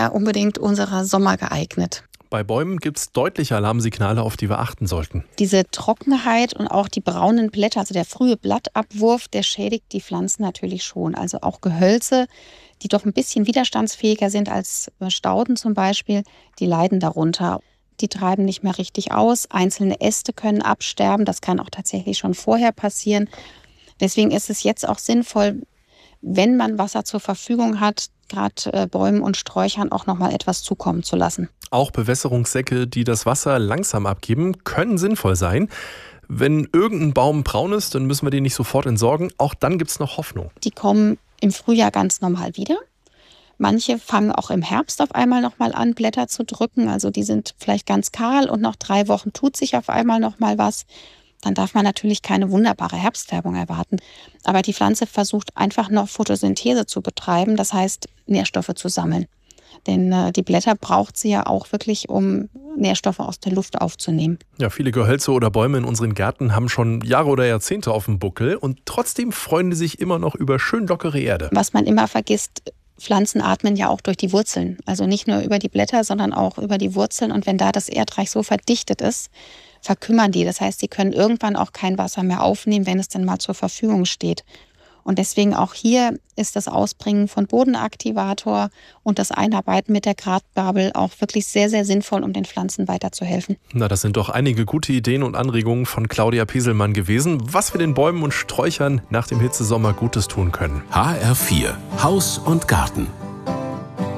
mehr unbedingt unserer Sommer geeignet. Bei Bäumen gibt es deutliche Alarmsignale, auf die wir achten sollten. Diese Trockenheit und auch die braunen Blätter, also der frühe Blattabwurf, der schädigt die Pflanzen natürlich schon. Also auch Gehölze, die doch ein bisschen widerstandsfähiger sind als Stauden zum Beispiel, die leiden darunter. Die treiben nicht mehr richtig aus. Einzelne Äste können absterben. Das kann auch tatsächlich schon vorher passieren. Deswegen ist es jetzt auch sinnvoll, wenn man Wasser zur Verfügung hat, gerade Bäumen und Sträuchern auch noch mal etwas zukommen zu lassen. Auch Bewässerungssäcke, die das Wasser langsam abgeben, können sinnvoll sein. Wenn irgendein Baum braun ist, dann müssen wir den nicht sofort entsorgen. Auch dann gibt es noch Hoffnung. Die kommen im Frühjahr ganz normal wieder. Manche fangen auch im Herbst auf einmal noch mal an, Blätter zu drücken. Also die sind vielleicht ganz kahl und nach 3 Wochen tut sich auf einmal noch mal was. Dann darf man natürlich keine wunderbare Herbstfärbung erwarten. Aber die Pflanze versucht einfach noch Photosynthese zu betreiben, das heißt Nährstoffe zu sammeln. Denn die Blätter braucht sie ja auch wirklich, um Nährstoffe aus der Luft aufzunehmen. Ja, viele Gehölze oder Bäume in unseren Gärten haben schon Jahre oder Jahrzehnte auf dem Buckel und trotzdem freuen die sich immer noch über schön lockere Erde. Was man immer vergisst, Pflanzen atmen ja auch durch die Wurzeln. Also nicht nur über die Blätter, sondern auch über die Wurzeln. Und wenn da das Erdreich so verdichtet ist, verkümmern die. Das heißt, sie können irgendwann auch kein Wasser mehr aufnehmen, wenn es denn mal zur Verfügung steht. Und deswegen auch hier ist das Ausbringen von Bodenaktivator und das Einarbeiten mit der Gratgabel auch wirklich sehr, sehr sinnvoll, um den Pflanzen weiterzuhelfen. Na, das sind doch einige gute Ideen und Anregungen von Claudia Peselmann gewesen, was wir den Bäumen und Sträuchern nach dem Hitzesommer Gutes tun können. HR4 Haus und Garten.